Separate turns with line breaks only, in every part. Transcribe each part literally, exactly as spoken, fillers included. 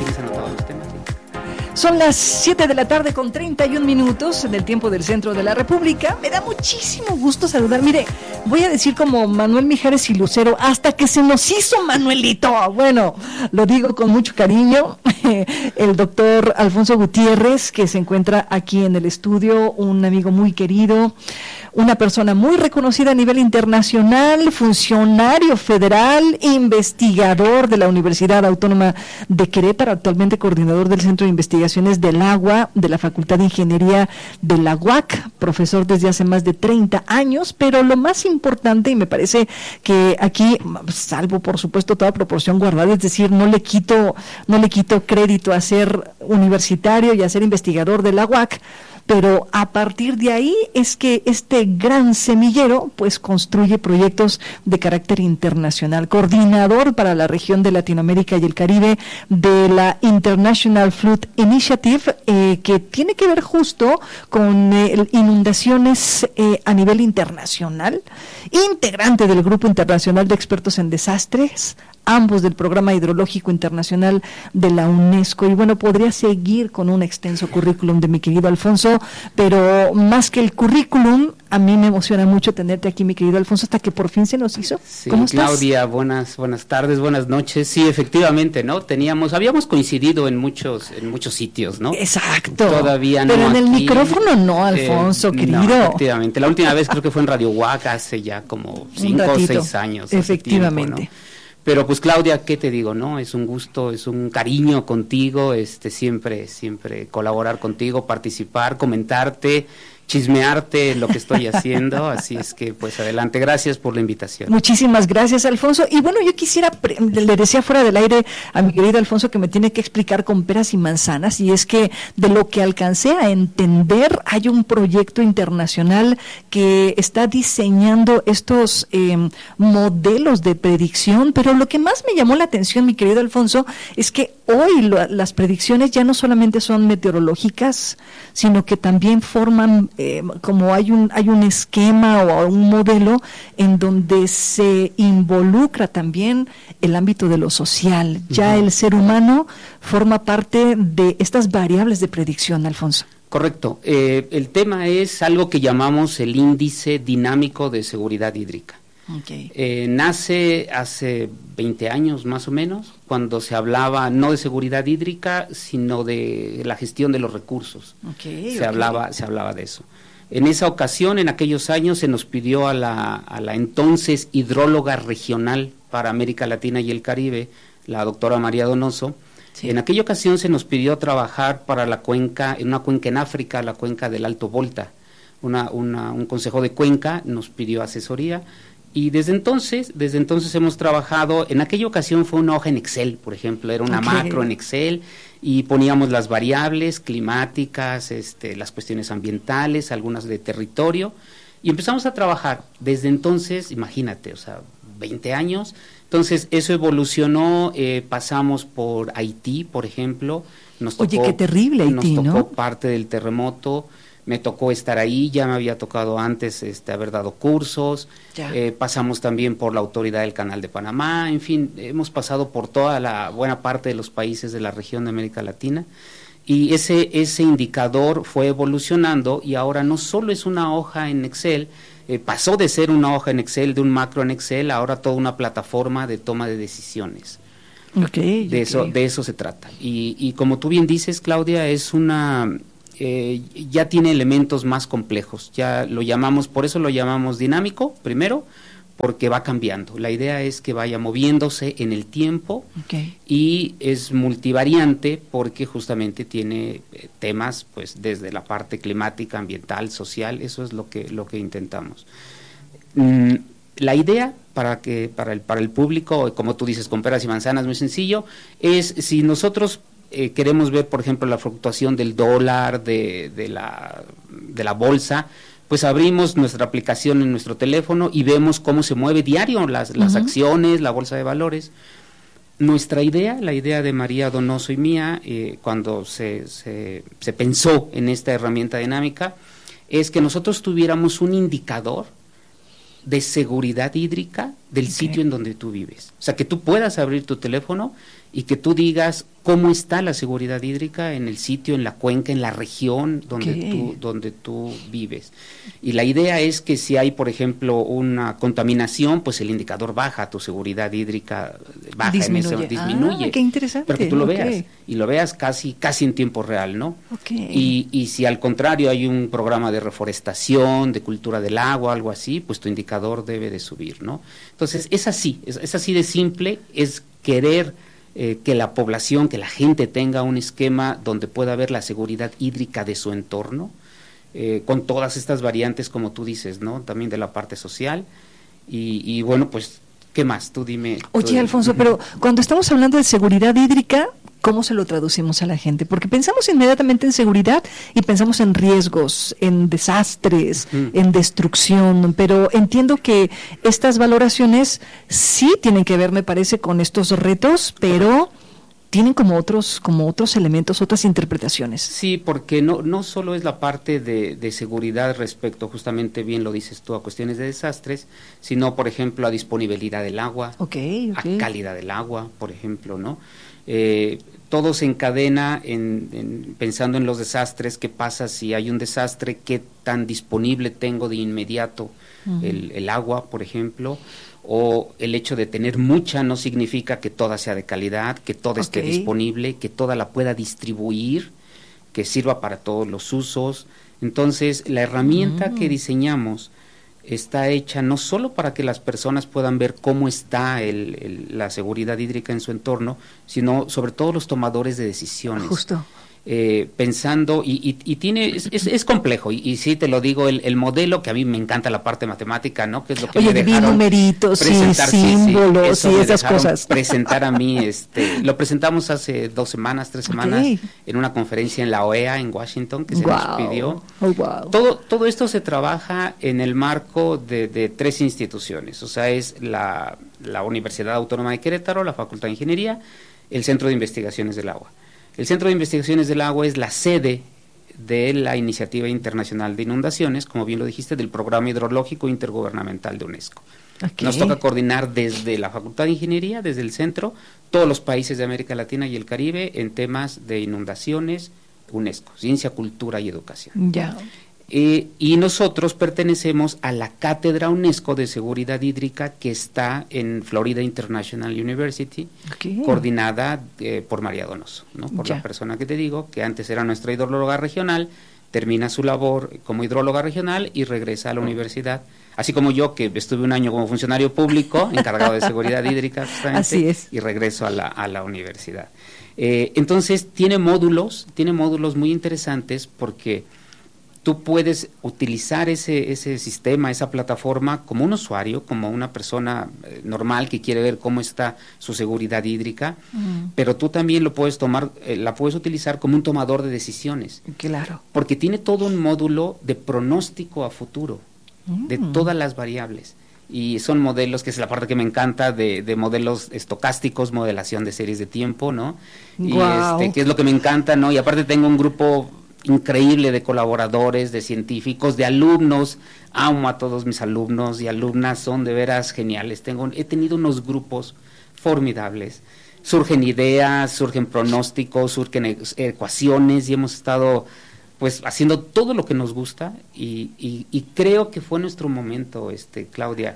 ¿Tienes anotados los temas? Sí.
Son las siete de la tarde con treinta y un minutos en el tiempo del centro de la República. Me da muchísimo gusto saludar. Mire, voy a decir como Manuel Mijares y Lucero, hasta que se nos hizo Manuelito. Bueno, lo digo con mucho cariño. El doctor Alfonso Gutiérrez, que se encuentra aquí en el estudio, un amigo muy querido, una persona muy reconocida a nivel internacional, funcionario federal, investigador de la Universidad Autónoma de Querétaro, actualmente coordinador del Centro de Investigaciones del Agua de la Facultad de Ingeniería de la U A C, profesor desde hace más de treinta años, pero lo más importante, y me parece que aquí, salvo por supuesto toda proporción guardada, es decir, no le quito, no le quito crédito a ser universitario y a ser investigador de la U A C, pero a partir de ahí es que este gran semillero pues construye proyectos de carácter internacional, coordinador para la región de Latinoamérica y el Caribe de la International Flood Initiative, eh, que tiene que ver justo con eh, inundaciones eh, a nivel internacional, integrante del Grupo Internacional de Expertos en Desastres, ambos del Programa Hidrológico Internacional de la UNESCO. Y bueno, podría seguir con un extenso currículum de mi querido Alfonso, pero más que el currículum, a mí me emociona mucho tenerte aquí, mi querido Alfonso, hasta que por fin se nos hizo.
Sí,
¿Cómo estás?
Claudia, buenas buenas tardes, buenas noches. Sí, efectivamente, ¿no? Teníamos, habíamos coincidido en muchos en muchos sitios, ¿no?
Exacto.
Todavía no.
Pero en el
aquí,
micrófono no, Alfonso,
eh,
querido.
No, efectivamente. La última vez creo que fue en Radio Huaca hace ya como cinco o seis años.
Efectivamente.
Tiempo, ¿no? Pero pues Claudia, ¿qué te digo, no? Es un gusto, es un cariño contigo, este siempre, siempre colaborar contigo, participar, comentarte, chismearte lo que estoy haciendo, así es que pues adelante, gracias por la invitación.
Muchísimas gracias, Alfonso, y bueno, yo quisiera, le decía fuera del aire a mi querido Alfonso que me tiene que explicar con peras y manzanas, y es que de lo que alcancé a entender, hay un proyecto internacional que está diseñando estos eh, modelos de predicción, pero lo que más me llamó la atención, mi querido Alfonso, es que hoy lo, las predicciones ya no solamente son meteorológicas, sino que también forman Eh, como hay un hay un esquema o un modelo en donde se involucra también el ámbito de lo social. Ya uh-huh. El ser humano forma parte de estas variables de predicción, Alfonso.
Correcto. Eh, el tema es algo que llamamos el índice dinámico de seguridad hídrica. Okay. Eh, nace hace veinte años más o menos, cuando se hablaba no de seguridad hídrica, sino de la gestión de los recursos. Okay, se okay. hablaba, se hablaba de eso. En esa ocasión, en aquellos años, se nos pidió a la, a la entonces hidróloga regional para América Latina y el Caribe, la doctora María Donoso. Sí. En aquella ocasión se nos pidió trabajar para la cuenca, en una cuenca en África, la cuenca del Alto Volta. Una, una, un consejo de cuenca nos pidió asesoría. Y desde entonces, desde entonces hemos trabajado, en aquella ocasión fue una hoja en Excel, por ejemplo, era una okay. macro en Excel, y poníamos las variables climáticas, este, las cuestiones ambientales, algunas de territorio, y empezamos a trabajar. Desde entonces, imagínate, o sea, veinte años, entonces eso evolucionó, eh, pasamos por Haití, por ejemplo. Nos tocó,
Oye, qué terrible Haití,
nos tocó
¿no?
parte del terremoto. Me tocó estar ahí, ya me había tocado antes este, haber dado cursos, eh, pasamos también por la autoridad del Canal de Panamá, en fin, hemos pasado por toda la buena parte de los países de la región de América Latina, y ese, ese indicador fue evolucionando, y ahora no solo es una hoja en Excel, eh, pasó de ser una hoja en Excel, de un macro en Excel, ahora toda una plataforma de toma de decisiones.
Okay,
de,
okay.
Eso, de eso se trata, y, y como tú bien dices, Claudia, es una... Eh, ya tiene elementos más complejos, ya lo llamamos, por eso lo llamamos dinámico, primero, porque va cambiando. La idea es que vaya moviéndose en el tiempo, okay. Y es multivariante porque justamente tiene eh, temas, pues, desde la parte climática, ambiental, social, eso es lo que lo que intentamos. Mm, la idea para que para el para el público, como tú dices, con peras y manzanas, muy sencillo, es si nosotros Eh, queremos ver, por ejemplo, la fluctuación del dólar, de, de, la, de la bolsa, pues abrimos nuestra aplicación en nuestro teléfono y vemos cómo se mueve diario las, uh-huh. las acciones, la bolsa de valores. Nuestra idea, la idea de María Donoso y mía, eh, cuando se, se, se pensó en esta herramienta dinámica, es que nosotros tuviéramos un indicador de seguridad hídrica del okay. sitio en donde tú vives. O sea, que tú puedas abrir tu teléfono y que tú digas cómo está la seguridad hídrica en el sitio, en la cuenca, en la región donde
okay.
tú donde tú vives. Y la idea es que si hay, por ejemplo, una contaminación, pues el indicador baja, tu seguridad hídrica baja,
disminuye.
En ese, disminuye.
Ah, qué interesante.
Pero que tú lo
okay.
veas, y lo veas casi casi en tiempo real, ¿no?
Okay.
Y, y si al contrario hay un programa de reforestación, de cultura del agua, algo así, pues tu indicador debe de subir, ¿no? Entonces, es así, es, es así de simple, es querer Eh, que la población, que la gente tenga un esquema donde pueda ver la seguridad hídrica de su entorno, eh, con todas estas variantes, como tú dices, ¿no? También de la parte social, y, y bueno, pues, ¿qué más? Tú dime.
Oye,
tú,
Alfonso, uh-huh. pero cuando estamos hablando de seguridad hídrica, ¿cómo se lo traducimos a la gente? Porque pensamos inmediatamente en seguridad y pensamos en riesgos, en desastres, uh-huh. en destrucción, pero entiendo que estas valoraciones sí tienen que ver, me parece, con estos retos, pero tienen como otros como otros elementos, otras interpretaciones.
Sí, porque no no solo es la parte de, de seguridad respecto, justamente bien lo dices tú, a cuestiones de desastres, sino, por ejemplo, a disponibilidad del agua,
okay, okay.
a calidad del agua, por ejemplo, ¿no? Eh, todo se encadena en, en, pensando en los desastres, qué pasa si hay un desastre, qué tan disponible tengo de inmediato uh-huh. el, el agua, por ejemplo, o el hecho de tener mucha no significa que toda sea de calidad, que toda okay. esté disponible, que toda la pueda distribuir, que sirva para todos los usos. Entonces, la herramienta uh-huh. que diseñamos está hecha no solo para que las personas puedan ver cómo está el, el, la seguridad hídrica en su entorno, sino sobre todo los tomadores de decisiones.
Justo.
Eh, pensando, y, y, y tiene, es, es, es complejo, y, y sí te lo digo, el, el modelo, que a mí me encanta la parte matemática, ¿no? Que es lo que
Oye,
me dejaron
numeritos,
presentar,
sí, símbolos,
sí,
y esas cosas.
Presentar a mí, este, lo presentamos hace dos semanas, tres semanas, okay. en una conferencia en la O E A en Washington, que se
wow.
nos pidió.
Oh, wow.
Todo, todo esto se trabaja en el marco de, de tres instituciones, o sea, es la, la Universidad Autónoma de Querétaro, la Facultad de Ingeniería, el Centro de Investigaciones del Agua. El Centro de Investigaciones del Agua es la sede de la Iniciativa Internacional de Inundaciones, como bien lo dijiste, del Programa Hidrológico Intergubernamental de UNESCO. Okay. Nos toca coordinar desde la Facultad de Ingeniería, desde el centro, todos los países de América Latina y el Caribe en temas de inundaciones, UNESCO, Ciencia, Cultura y Educación.
Ya.
Eh, y nosotros pertenecemos a la Cátedra UNESCO de Seguridad Hídrica que está en Florida International University, okay. coordinada eh, por María Donoso, ¿no? Por ya. la persona que te digo, que antes era nuestra hidróloga regional, termina su labor como hidróloga regional y regresa a la oh. universidad, así como yo, que estuve un año como funcionario público, encargado de seguridad hídrica, justamente,
así es.
y regreso a la, a la universidad. Eh, entonces, tiene módulos, tiene módulos muy interesantes porque tú puedes utilizar ese ese sistema, esa plataforma como un usuario, como una persona eh, normal que quiere ver cómo está su seguridad hídrica, uh-huh. pero tú también lo puedes tomar, eh, la puedes utilizar como un tomador de decisiones.
Claro.
Porque tiene todo un módulo de pronóstico a futuro, uh-huh. de todas las variables. Y son modelos, que es la parte que me encanta, de, de modelos estocásticos, modelación de series de tiempo, ¿no?
Wow.
Y este, que es lo que me encanta, ¿no? Y aparte tengo un grupo increíble de colaboradores, de científicos, de alumnos. Amo a todos mis alumnos y alumnas, son de veras geniales. Tengo, he tenido unos grupos formidables. Surgen ideas, surgen pronósticos, surgen e- ecuaciones y hemos estado pues haciendo todo lo que nos gusta y, y, y creo que fue nuestro momento, este Claudia.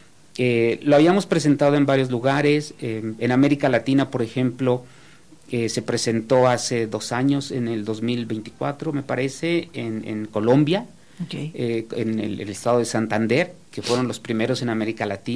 Eh, lo habíamos presentado en varios lugares, eh, en América Latina, por ejemplo. Eh, se presentó hace dos años, en el dos mil veinticuatro, me parece, en, en Colombia, okay. eh, en el, el estado de Santander, que fueron los primeros en América Latina.